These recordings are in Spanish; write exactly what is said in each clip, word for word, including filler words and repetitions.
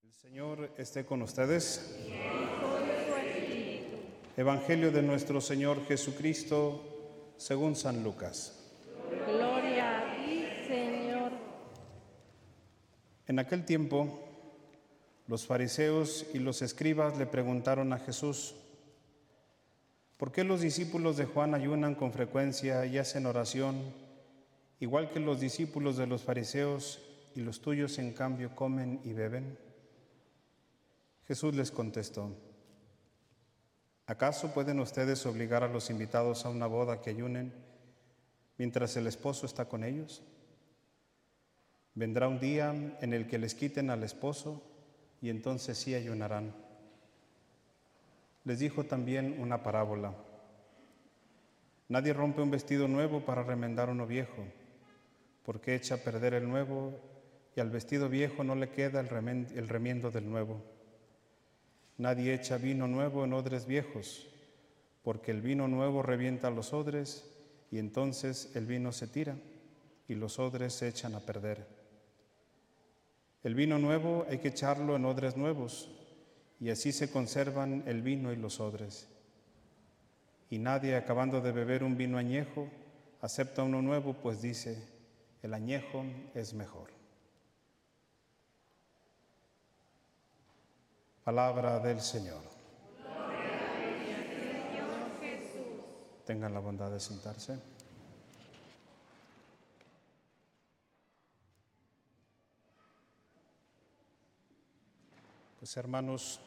El Señor esté con ustedes. Evangelio de nuestro Señor Jesucristo según San Lucas. Gloria a ti, Señor. En aquel tiempo, los fariseos y los escribas le preguntaron a Jesús: ¿por qué los discípulos de Juan ayunan con frecuencia y hacen oración, igual que los discípulos de los fariseos, y los tuyos en cambio comen y beben? Jesús les contestó: ¿acaso pueden ustedes obligar a los invitados a una boda que ayunen mientras el esposo está con ellos? Vendrá un día en el que les quiten al esposo y entonces sí ayunarán. Les dijo también una parábola: nadie rompe un vestido nuevo para remendar uno viejo, porque echa a perder el nuevo y al vestido viejo no le queda el remiendo del nuevo. Nadie echa vino nuevo en odres viejos, porque el vino nuevo revienta los odres y entonces el vino se tira y los odres se echan a perder. El vino nuevo hay que echarlo en odres nuevos, y así se conservan el vino y los odres. Y nadie, acabando de beber un vino añejo, acepta uno nuevo, pues dice: el añejo es mejor. Palabra del Señor. Gloria a ti, Señor Jesús. Tengan la bondad de sentarse. Pues hermanos,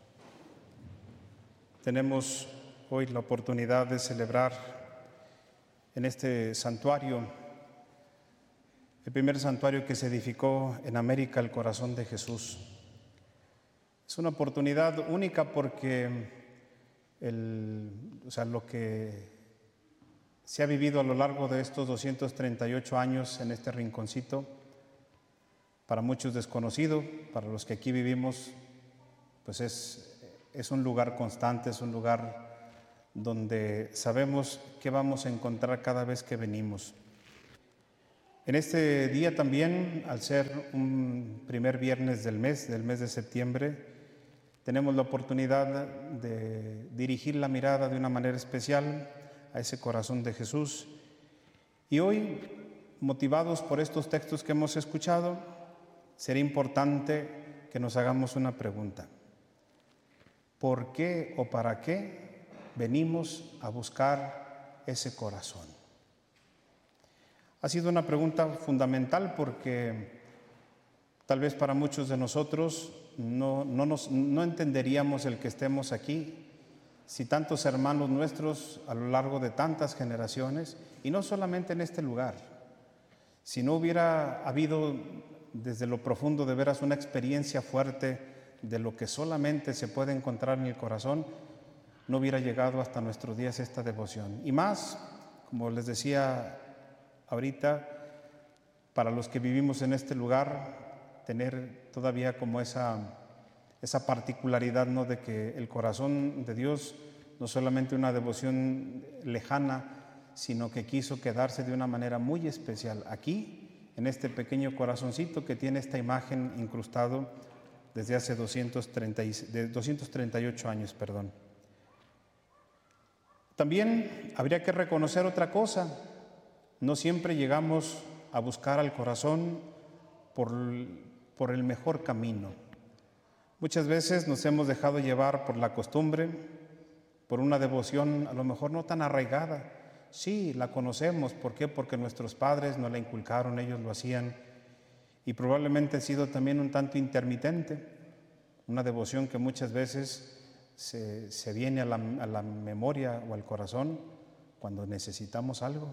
tenemos hoy la oportunidad de celebrar en este santuario, el primer santuario que se edificó en América, el corazón de Jesús. Es una oportunidad única porque el, o sea, lo que se ha vivido a lo largo de estos doscientos treinta y ocho años en este rinconcito, para muchos desconocido, para los que aquí vivimos, pues es, es un lugar constante, es un lugar donde sabemos qué vamos a encontrar cada vez que venimos. En este día también, al ser un primer viernes del mes, del mes de septiembre, tenemos la oportunidad de dirigir la mirada de una manera especial a ese corazón de Jesús. Y hoy, motivados por estos textos que hemos escuchado, sería importante que nos hagamos una pregunta: ¿por qué o para qué venimos a buscar ese corazón? Ha sido una pregunta fundamental porque tal vez para muchos de nosotros no, no, nos, no entenderíamos el que estemos aquí si tantos hermanos nuestros a lo largo de tantas generaciones, y no solamente en este lugar, si no hubiera habido desde lo profundo de veras una experiencia fuerte de lo que solamente se puede encontrar en el corazón, no hubiera llegado hasta nuestros días esta devoción. Y más, como les decía ahorita, para los que vivimos en este lugar, tener todavía como esa, esa particularidad, ¿no?, de que el corazón de Dios no solamente una devoción lejana, sino que quiso quedarse de una manera muy especial aquí, en este pequeño corazoncito que tiene esta imagen incrustado desde hace doscientos treinta y ocho años. Perdón. También habría que reconocer otra cosa: no siempre llegamos a buscar al corazón por, por el mejor camino. Muchas veces nos hemos dejado llevar por la costumbre, por una devoción a lo mejor no tan arraigada. Sí, la conocemos. ¿Por qué? Porque nuestros padres nos la inculcaron, ellos lo hacían, y probablemente ha sido también un tanto intermitente, una devoción que muchas veces se, se viene a la, a la memoria o al corazón cuando necesitamos algo.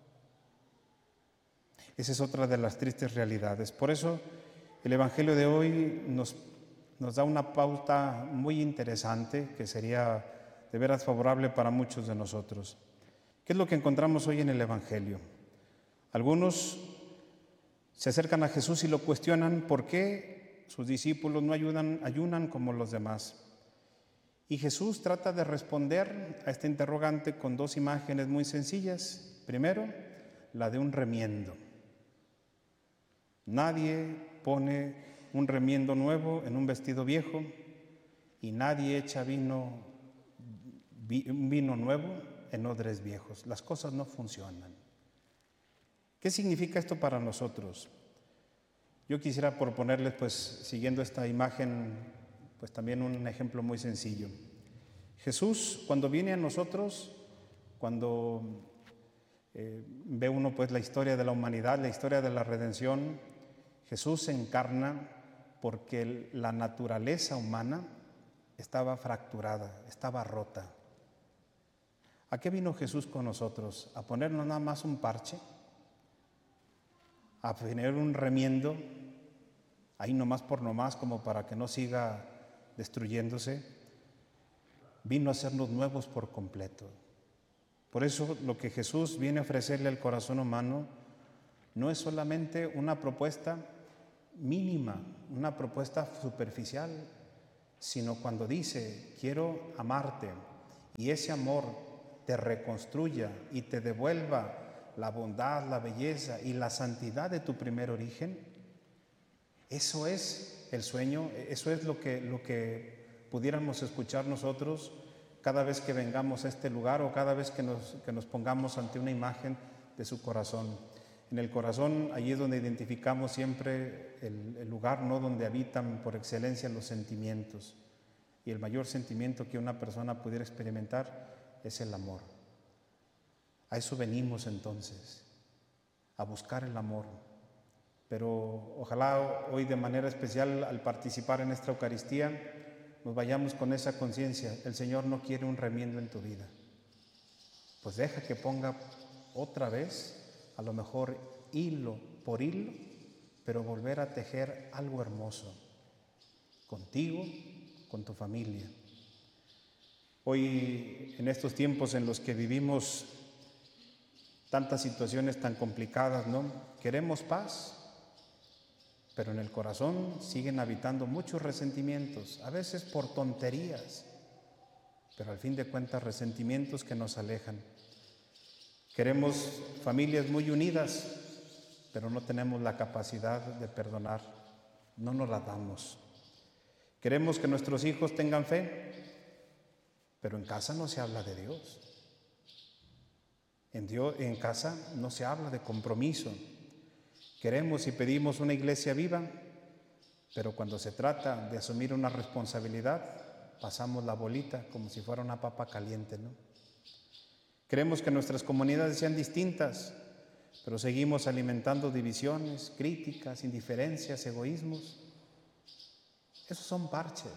Esa es otra de las tristes realidades. Por eso el Evangelio de hoy nos, nos da una pauta muy interesante que sería de veras favorable para muchos de nosotros. ¿Qué es lo que encontramos hoy en el Evangelio? Algunos se acercan a Jesús y lo cuestionan por qué sus discípulos no ayudan, ayunan como los demás. Y Jesús trata de responder a este interrogante con dos imágenes muy sencillas. Primero, la de un remiendo. Nadie pone un remiendo nuevo en un vestido viejo y nadie echa vino, vi, un vino nuevo en odres viejos. Las cosas no funcionan. ¿Qué significa esto para nosotros? Yo quisiera proponerles, pues, siguiendo esta imagen, pues también un ejemplo muy sencillo. Jesús, cuando viene a nosotros, cuando eh, ve uno pues la historia de la humanidad, la historia de la redención, Jesús se encarna porque la naturaleza humana estaba fracturada, estaba rota. ¿A qué vino Jesús con nosotros? ¿A ponernos nada más un parche? ¿A tener un remiendo? Ahí nomás por nomás, como para que no siga destruyéndose. Vino a hacernos nuevos por completo. Por eso lo que Jesús viene a ofrecerle al corazón humano no es solamente una propuesta mínima, una propuesta superficial, sino cuando dice, quiero amarte, y ese amor te reconstruya y te devuelva la bondad, la belleza y la santidad de tu primer origen. Eso es el sueño, eso es lo que, lo que pudiéramos escuchar nosotros cada vez que vengamos a este lugar o cada vez que nos, que nos pongamos ante una imagen de su corazón. En el corazón, allí es donde identificamos siempre el, el lugar, ¿no?, donde habitan por excelencia los sentimientos. Y el mayor sentimiento que una persona pudiera experimentar es el amor. A eso venimos entonces, a buscar el amor. Pero ojalá hoy de manera especial al participar en esta Eucaristía nos vayamos con esa conciencia. El Señor no quiere un remiendo en tu vida. Pues deja que ponga otra vez, a lo mejor hilo por hilo, pero volver a tejer algo hermoso contigo, con tu familia. Hoy, en estos tiempos en los que vivimos tantas situaciones tan complicadas, ¿no? Queremos paz, pero en el corazón siguen habitando muchos resentimientos, a veces por tonterías, pero al fin de cuentas resentimientos que nos alejan. Queremos familias muy unidas, pero no tenemos la capacidad de perdonar, no nos la damos. Queremos que nuestros hijos tengan fe, pero en casa no se habla de Dios. En, Dios, en casa no se habla de compromiso. Queremos y pedimos una iglesia viva, pero cuando se trata de asumir una responsabilidad, pasamos la bolita como si fuera una papa caliente, ¿no? Queremos que nuestras comunidades sean distintas, pero seguimos alimentando divisiones, críticas, indiferencias, egoísmos. Esos son parches.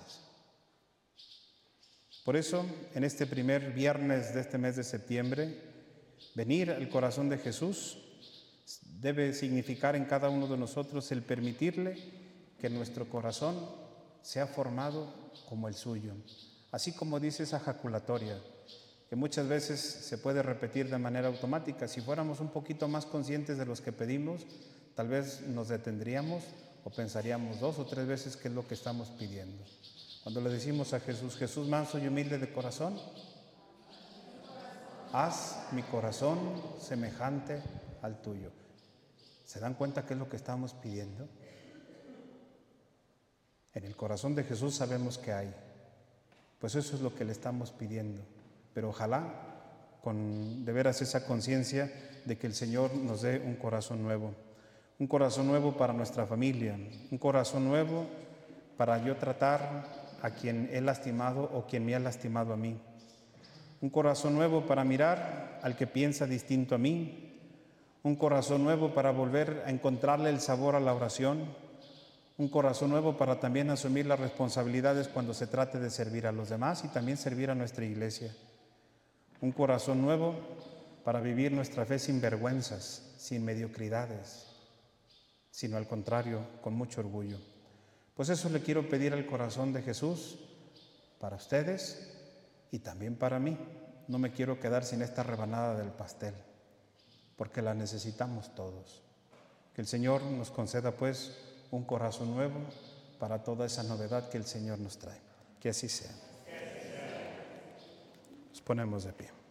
Por eso, en este primer viernes de este mes de septiembre, venir al corazón de Jesús debe significar en cada uno de nosotros el permitirle que nuestro corazón sea formado como el suyo. Así como dice esa jaculatoria, que muchas veces se puede repetir de manera automática. Si fuéramos un poquito más conscientes de los que pedimos, tal vez nos detendríamos o pensaríamos dos o tres veces qué es lo que estamos pidiendo. Cuando le decimos a Jesús, Jesús manso y humilde de corazón, haz mi corazón semejante al tuyo. ¿Se dan cuenta qué es lo que estamos pidiendo? En el corazón de Jesús sabemos que hay. Pues eso es lo que le estamos pidiendo. Pero ojalá con de veras esa conciencia de que el Señor nos dé un corazón nuevo. Un corazón nuevo para nuestra familia. Un corazón nuevo para yo tratar a quien he lastimado o quien me ha lastimado a mí. Un corazón nuevo para mirar al que piensa distinto a mí. Un corazón nuevo para volver a encontrarle el sabor a la oración. Un corazón nuevo para también asumir las responsabilidades cuando se trate de servir a los demás y también servir a nuestra iglesia. Un corazón nuevo para vivir nuestra fe sin vergüenzas, sin mediocridades, sino al contrario, con mucho orgullo. Pues eso le quiero pedir al corazón de Jesús para ustedes y también para mí. No me quiero quedar sin esta rebanada del pastel, porque la necesitamos todos. Que el Señor nos conceda pues un corazón nuevo para toda esa novedad que el Señor nos trae. Que así sea. Nos ponemos de pie.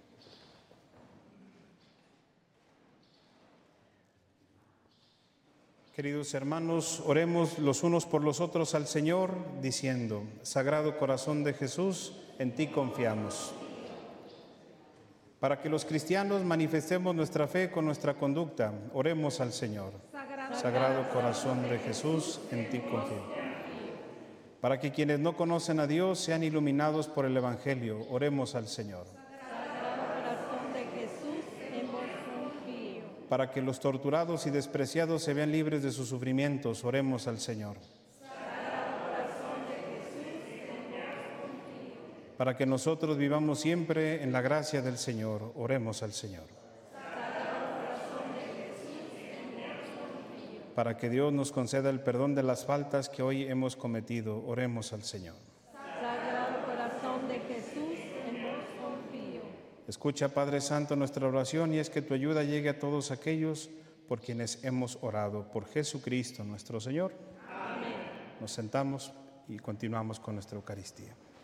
Queridos hermanos, oremos los unos por los otros al Señor, diciendo: Sagrado Corazón de Jesús, en ti confiamos. Para que los cristianos manifestemos nuestra fe con nuestra conducta, oremos al Señor. Sagrado, Sagrado Corazón de Jesús, en ti confío. Para que quienes no conocen a Dios sean iluminados por el Evangelio, oremos al Señor. Sagrado Corazón de Jesús, en vos confío. Para que los torturados y despreciados se vean libres de sus sufrimientos, oremos al Señor. Para que nosotros vivamos siempre en la gracia del Señor, oremos al Señor. Para que Dios nos conceda el perdón de las faltas que hoy hemos cometido, oremos al Señor. Sagrado Corazón de Jesús, en vos confío. Escucha, Padre Santo, nuestra oración y es que tu ayuda llegue a todos aquellos por quienes hemos orado. Por Jesucristo nuestro Señor. Amén. Nos sentamos y continuamos con nuestra Eucaristía.